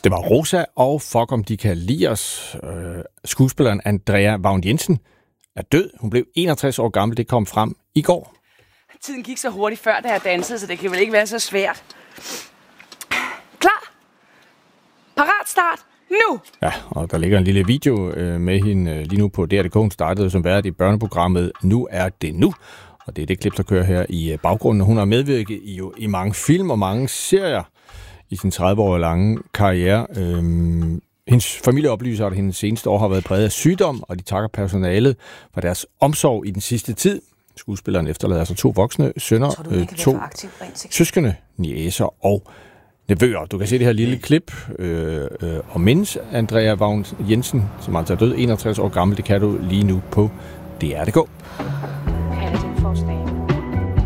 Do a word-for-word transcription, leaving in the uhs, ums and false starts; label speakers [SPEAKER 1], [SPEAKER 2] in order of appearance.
[SPEAKER 1] Det var Rosa og Fuck om de kan lide os. Øh, skuespilleren Andrea Vagn Jensen er død. Hun blev enogtres år gammel. Det kom frem i går.
[SPEAKER 2] Tiden gik så hurtigt før, da jeg dansede, så det kan vel ikke være så svært. Klar? Parat start? Nu!
[SPEAKER 1] Ja, og der ligger en lille video øh, med hende øh, lige nu på D R punktum d k. Hun startede som vært i børneprogrammet Nu er det nu. Og det er det klip, der kører her i øh, baggrunden. Hun har medvirket i, jo, i mange film og mange serier i sin tredive år lange karriere. Øhm, hendes familie oplyser, at hendes seneste år har været præget af sygdom, og de takker personalet for deres omsorg i den sidste tid. Skuespilleren efterlader altså to voksne sønner, tror, øh, to søskende, niæser og nevøer. Du kan se det her lille klip øh, øh, og mindes Andrea Vagn Jensen, som altså er død enogtres år gammel. Det kan du lige nu på D R punktum d k.